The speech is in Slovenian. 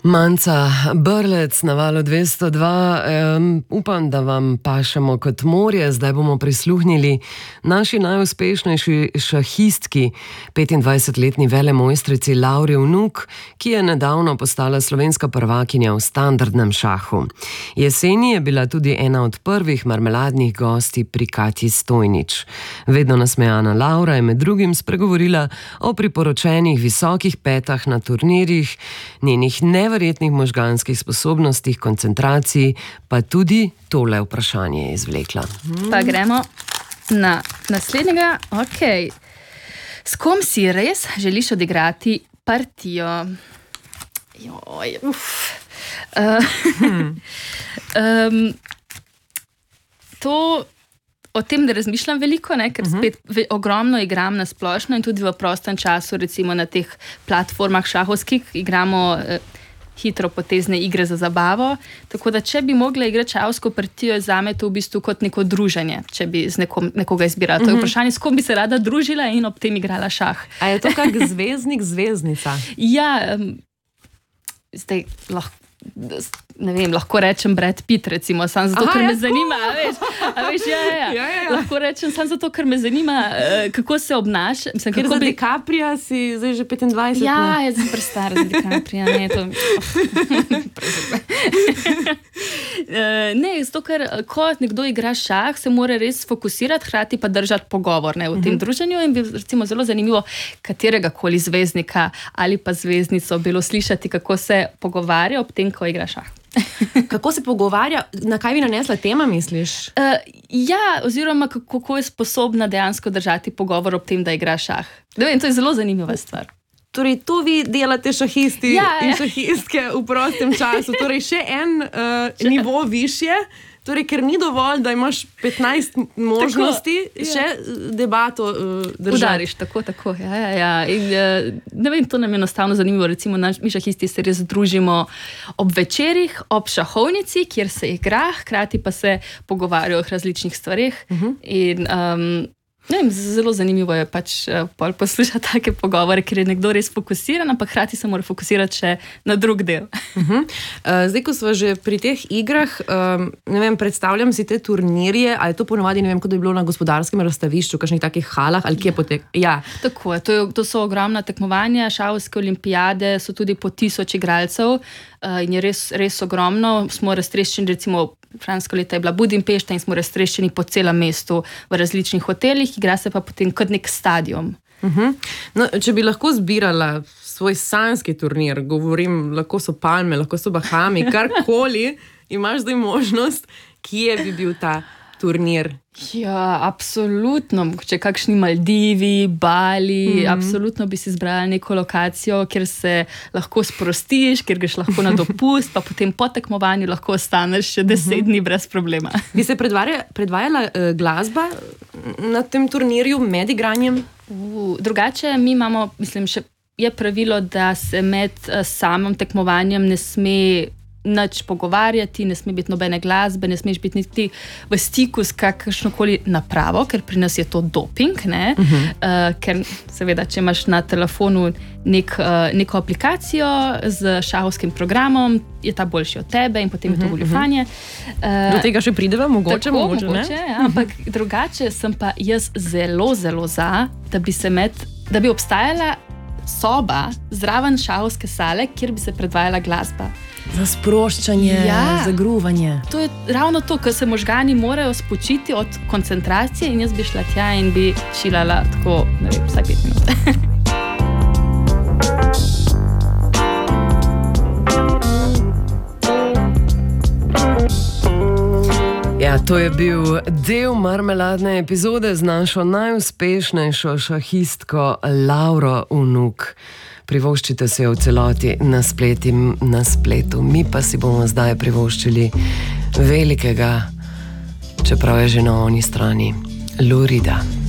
Manca Brlec na valu 202. Upam, da vam pašemo kot morje. Zdaj bomo prisluhnili naši najuspešnejši šahistki, 25-letni velemojstrici Lauri Vnuk, ki je nedavno postala slovenska prvakinja v standardnem šahu. Jeseni je bila tudi ena od prvih marmeladnih gosti pri Katji Stojnič. Vedno nasmejana Laura je med drugim spregovorila o priporočenih visokih petah na turnirjih, njenih neverjetnih možganskih sposobnostih, koncentraciji, pa tudi tole vprašanje je izvlekla. Pa gremo na naslednjega. Ok. S kom si res želiš odigrati partijo? Joj, To o tem ne razmišljam veliko, ne, ker spet ogromno igram na splošno in tudi v prostem času, recimo na teh platformah šahovskih, igramo hitro potezne igre za zabavo. Tako da, če bi mogla igrati šahovsko partijo, zame to v bistvu kot neko druženje, če bi z nekoga izbirala. To je vprašanje, s kom bi se rada družila in ob tem igrala šah. A je to kak zvezdnik, zvezdnica? Ja, zdaj lahko rečem Brad Pitt, recimo, samo zato, ker me zanima, lahko rečem samo zato, ker me zanima, kako se obnaša. Ker za DiCapria si zdaj že 25. Ja, jaz sem prestara za DiCapria, ne, to... Ne, zato, ker ko nekdo igra šah, se mora res fokusirati, hkrati pa držati pogovor, ne, v tem druženju, in bi recimo zelo zanimivo katerega koli zvezdnika ali pa zvezdnico bilo slišati, kako se pogovarja ob tem, ko igra šah. Kako se pogovarja, na kaj bi nanesla tema, misliš? Ja, oziroma kako je sposobna dejansko držati pogovor ob tem, da igra šah. Ne vem, to je zelo zanimiva stvar. Torej, to vi delate šahisti in šahistke v prostem času. Torej, še en nivo višje. Torej, ker ni dovolj, da imaš 15 možnosti, še debato držati. Udariš, tako. Ja. In, ne vem, to nam je enostavno zanimivo. Recimo, mi šahisti se res družimo ob večerih, ob šahovnici, kjer se igra, hkrati pa se pogovarjajo o različnih stvareh. In ne vem, zelo zanimivo je pač poslušati take pogovore, ker je nekdo res fokusiran, ampak hkrati se mora fokusirati še na drug del. Zdaj, ko smo že pri teh igrah, ne vem, predstavljam si te turnirje, ali je to ponovadi, ne vem, kot je bilo na gospodarskem razstavišču, kakšnih takih halah, ali kje potek? Ja. Tako je, to so ogromna tekmovanja, šahovske olimpijade, so tudi po 1000 igralcev in je res ogromno. Smo raztreščeni, recimo, fransko leta je bila Budimpešta in smo raztreščeni po celem mestu v različnih hotelih, igra se pa potem kot nek stadion. No, če bi lahko zbirala svoj sanjski turnir, govorim, lahko so Palme, lahko so Bahami, karkoli, imaš zdaj možnost, kje bi bil ta turnir? Ja, absolutno. Če kakšni Maldivi, Bali, absolutno bi si izbrala neko lokacijo, kjer se lahko sprostiš, kjer greš lahko na dopust, pa potem po tekmovanju lahko ostaneš še 10 dni brez problema. Bi se predvajala glasba na tem turnirju med igranjem? Drugače, mi imamo, mislim, še je pravilo, da se med samim tekmovanjem ne sme nič pogovarjati, ne sme biti nobene glasbe, ne smeš biti niti v stiku s kakršnokoli napravo, ker pri nas je to doping, ne? Ker seveda, če imaš na telefonu neko aplikacijo z šahovskim programom, je ta boljši od tebe in potem je to goljufanje. Do tega še prideva, mogoče, ne? Ja, ampak drugače sem pa jaz zelo, zelo za, da bi obstajala soba zraven šahovske sale, kjer bi se predvajala glasba. Za sproščanje, za gruvanje. To je ravno to, ker se možgani morajo spočiti od koncentracije in jaz bi šla tja in bi čilala tako, ne vem, vsaj 5 minut. Ja, to je bil del marmeladne epizode z našo najuspešnejšo šahistko Lauro Vnuk. Privoščite se v celoti na spletu. Mi pa si bomo zdaj privoščili velikega, čeprav je že na oni strani, Lou Reeda.